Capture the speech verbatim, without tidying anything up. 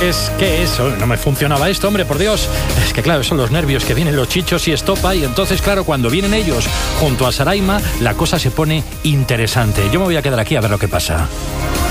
¿Qué es? ¿Qué es? Oh, no me funcionaba esto, hombre, por Dios. Es que claro, son los nervios que vienen los chichos y estopa, y entonces, claro, cuando vienen ellos junto a Saraima, la cosa se pone interesante. Yo me voy a quedar aquí a ver lo que pasa.